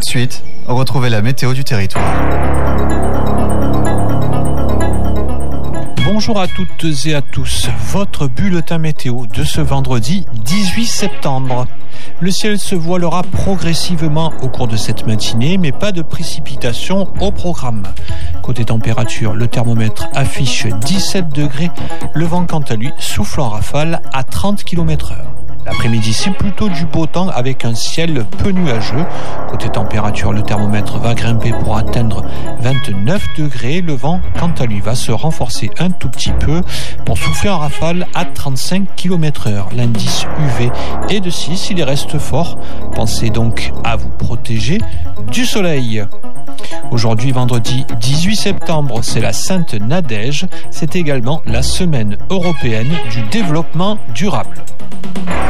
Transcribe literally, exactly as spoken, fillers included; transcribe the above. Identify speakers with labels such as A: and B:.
A: de suite, retrouvez la météo du territoire.
B: Bonjour à toutes et à tous, votre bulletin météo de ce vendredi dix-huit septembre. Le ciel se voilera progressivement au cours de cette matinée, mais pas de précipitations au programme. Côté température, le thermomètre affiche dix-sept degrés, le vent quant à lui souffle en rafale à trente kilomètres heure. L'après-midi, c'est plutôt du beau temps avec un ciel peu nuageux. Côté température, le thermomètre va grimper pour atteindre vingt-neuf degrés. Le vent, quant à lui, va se renforcer un tout petit peu pour souffler en rafale à trente-cinq kilomètres heure. L'indice U V est de six, il reste fort. Pensez donc à vous protéger du soleil. Aujourd'hui, vendredi dix-huit septembre, c'est la Sainte Nadège. C'est également la semaine européenne du développement durable.